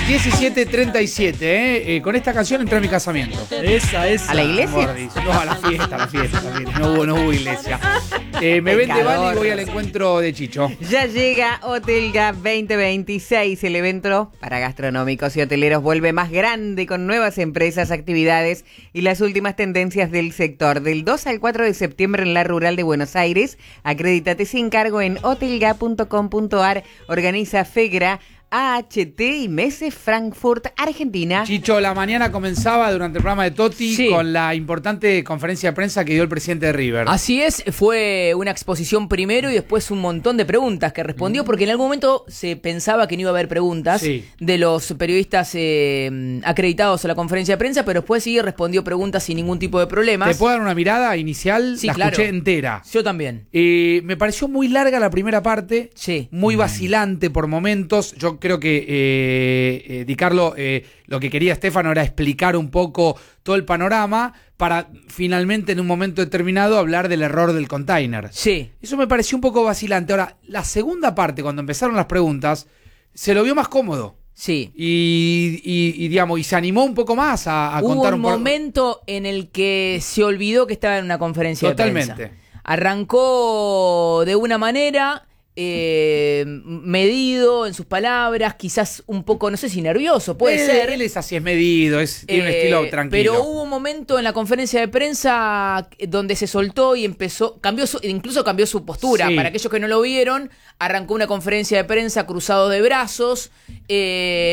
17:37, con esta canción entré a mi casamiento. Esa. ¿A la iglesia? No, a la fiesta. No hubo iglesia. Me vende Vani y voy al encuentro de Chicho. Ya llega Hotel Gap 2026, el evento para gastronómicos y hoteleros vuelve más grande con nuevas empresas, actividades y las últimas tendencias del sector. Del 2 al 4 de septiembre en la Rural de Buenos Aires, acredítate sin cargo en hotelgap.com.ar, organiza FEGRA, AHT y Messe Frankfurt, Argentina. Chicho, la mañana comenzaba durante el programa de Totti con la importante conferencia de prensa que dio el presidente de River. Así es, fue una exposición primero y después un montón de preguntas que respondió, porque en algún momento se pensaba que no iba a haber preguntas de los periodistas acreditados a la conferencia de prensa, pero después respondió preguntas sin ningún tipo de problemas. ¿Te puedo dar una mirada inicial? Sí, la claro. Escuché entera. Yo también. Me pareció muy larga la primera parte, muy vacilante por momentos. Yo creo que Di Carlo, lo que quería Stefano era explicar un poco todo el panorama para finalmente en un momento determinado hablar del error del container. Sí. Eso me pareció un poco vacilante. Ahora, la segunda parte, cuando empezaron las preguntas, se lo vio más cómodo. Sí. Y digamos, y se animó un poco más a contar un poco. Hubo un momento en el que se olvidó que estaba en una conferencia de prensa. Totalmente. Arrancó de una manera, medido en sus palabras, quizás un poco, no sé si nervioso, puede ser. Él es así, es medido, tiene un estilo tranquilo. Pero hubo un momento en la conferencia de prensa donde se soltó y incluso cambió su postura. Sí. Para aquellos que no lo vieron, arrancó una conferencia de prensa cruzado de brazos,